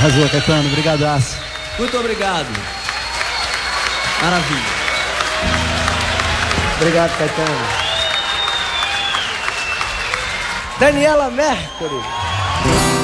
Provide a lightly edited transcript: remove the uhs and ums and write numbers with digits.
Arrasou, Caetano. Obrigadaço. Muito obrigado. Maravilha. Obrigado, Caetano. Daniela Mercury.